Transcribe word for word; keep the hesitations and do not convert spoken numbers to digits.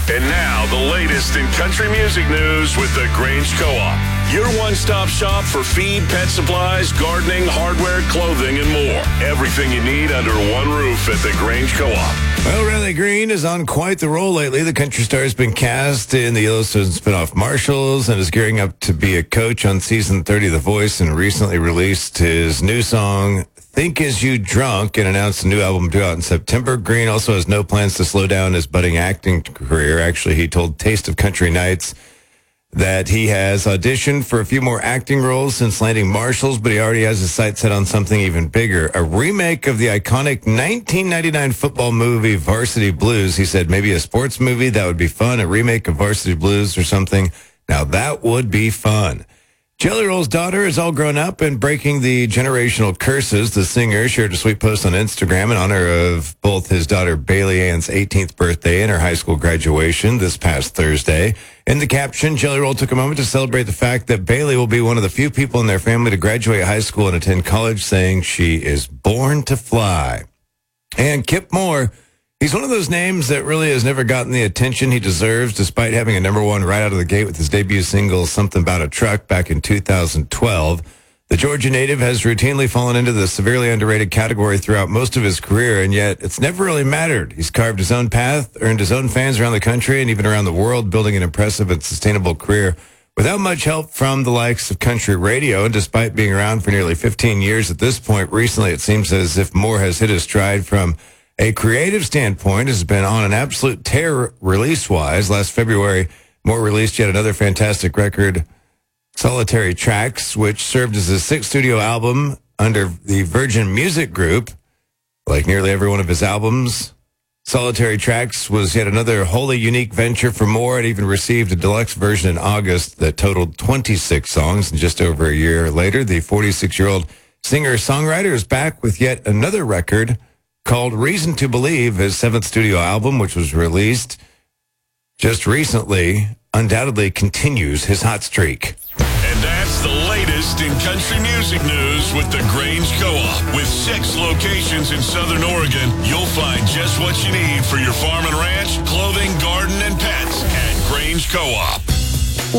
And now, the latest in country music news with the Grange Co-op. Your one-stop shop for feed, pet supplies, gardening, hardware, clothing, and more. Everything you need under one roof at the Grange Co-op. Well, Riley Green is on quite the roll lately. The country star has been cast in the Yellowstone spinoff Marshalls and is gearing up to be a coach on season thirty of The Voice, and recently released his new song, Think Is You Drunk, and announced a new album due out in September. Green also has no plans to slow down his budding acting career. Actually, he told Taste of Country Nights that he has auditioned for a few more acting roles since landing Marshalls, but he already has his sights set on something even bigger, a remake of the iconic nineteen ninety-nine football movie Varsity Blues. He said maybe a sports movie, that would be fun, a remake of Varsity Blues or something. Now that would be fun. Jelly Roll's daughter is all grown up and breaking the generational curses. The singer shared a sweet post on Instagram in honor of both his daughter Bailey Ann's eighteenth birthday and her high school graduation this past Thursday. In the caption, Jelly Roll took a moment to celebrate the fact that Bailey will be one of the few people in their family to graduate high school and attend college, saying she is born to fly. And Kip Moore, he's one of those names that really has never gotten the attention he deserves, despite having a number one right out of the gate with his debut single, Something About a Truck, back in two thousand twelve. The Georgia native has routinely fallen into the severely underrated category throughout most of his career, and yet it's never really mattered. He's carved his own path, earned his own fans around the country and even around the world, building an impressive and sustainable career without much help from the likes of country radio. And despite being around for nearly fifteen years at this point, recently it seems as if Moore has hit his stride from a creative standpoint, has been on an absolute tear release-wise. Last February, Moore released yet another fantastic record, Solitary Tracks, which served as his sixth studio album under the Virgin Music Group. Like nearly every one of his albums, Solitary Tracks was yet another wholly unique venture for Moore. It even received a deluxe version in August that totaled twenty-six songs. And just over a year later, the forty-six-year-old singer-songwriter is back with yet another record called Reason to Believe, his seventh studio album, which was released just recently, undoubtedly continues his hot streak. And that's the latest in country music news with the Grange Co-op. With six locations in Southern Oregon, you'll find just what you need for your farm and ranch, clothing, garden, and pets at Grange Co-op.